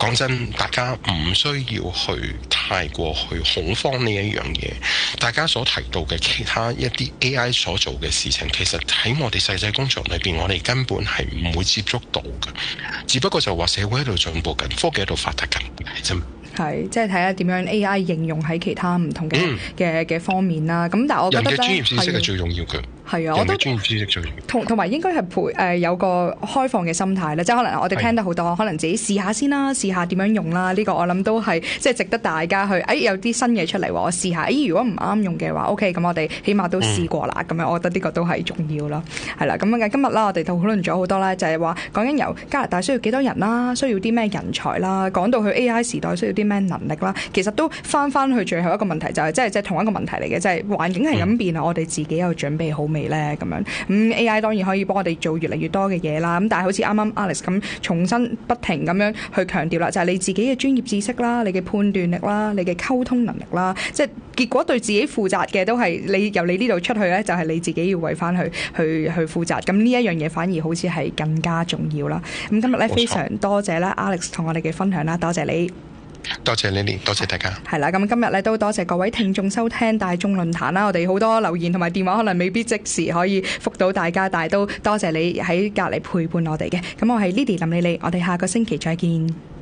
講真，大家唔需要去太過去恐慌呢一樣嘢。大家所提到嘅其他一啲 AI 所做嘅事情，其實喺我哋實際工作裏邊，我哋根本係唔會接觸到嘅。只不過就話社會喺度進步緊，科技喺度發達緊，係啫。 係，即係睇下點樣 AI 應用喺其他唔同嘅方面啦。咁但係我覺得人嘅專業知識係最重要嘅。 係啊，我覺得專業知識最重要。同埋應該係有個開放嘅心態咧，即係可能我哋聽得好多，可能自己試下先啦，試下點樣用啦。呢個我諗都係即係值得大家去。有啲新嘢出嚟，我試下。如果唔啱用嘅話，OK， 咁我哋起碼都試過啦。咁樣，我覺得呢個都係重要啦。係啦，咁今日啦，我哋討論咗好多啦，就係話講緊由加拿大需要幾多人啦，需要啲咩人才啦，講到去 AI 時代需要啲咩能力啦。其實都翻去最後一個問題，就係即係同一個問題嚟嘅，即係環境係咁變啊，我哋自己有準備好未咧？咁樣AI 當然可以幫我哋做越嚟越多嘅嘢啦。咁但係好似啱啱 Alex 咁重新不停咁樣去強調啦，就係你自己嘅專業知識啦，你嘅判斷力啦，你嘅溝通能力啦，即係結果對自己負責嘅都係你由你呢度出去咧，就係你自己要為翻去負責。咁呢一樣嘢反而好似係更加重要啦。咁今日咧非常多謝啦 Alex 同我哋嘅分享啦，多謝你。 多謝 Lily， 多謝大家。 係啦，咁今日咧都多謝各位聽眾收聽大眾論壇啦。我哋好多留言同埋電話可能未必即時可以覆到大家，但係都多謝你喺隔離陪伴我哋嘅。咁我係 Lily 林莉莉，我哋下個星期再見。